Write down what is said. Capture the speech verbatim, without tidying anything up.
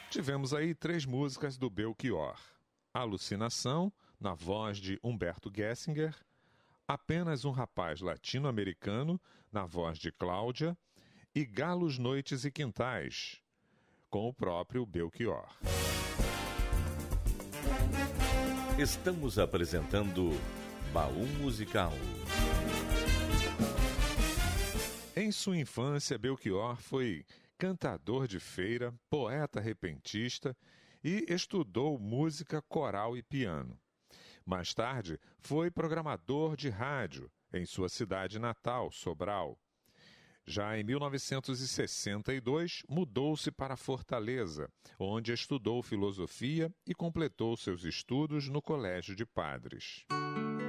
Tivemos aí três músicas do Belchior: Alucinação, na voz de Humberto Gessinger; Apenas um Rapaz Latino-Americano, na voz de Cláudia; e Galos, Noites e Quintais, com o próprio Belchior. Estamos apresentando Baú Musical. Em sua infância, Belchior foi cantador de feira, poeta repentista e estudou música coral e piano. Mais tarde, foi programador de rádio em sua cidade natal, Sobral. Já em mil novecentos e sessenta e dois, mudou-se para Fortaleza, onde estudou filosofia e completou seus estudos no Colégio de Padres.